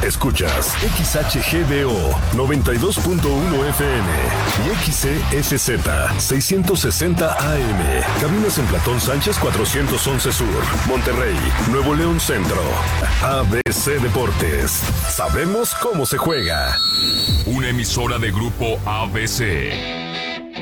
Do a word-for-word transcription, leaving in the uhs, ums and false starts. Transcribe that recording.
Escuchas X H G D O noventa y dos punto uno F M y X C S Z seiscientos sesenta A M. Cabinas en Platón Sánchez cuatrocientos once Sur, Monterrey, Nuevo León Centro. A B C Deportes. Sabemos cómo se juega. Una emisora de Grupo A B C.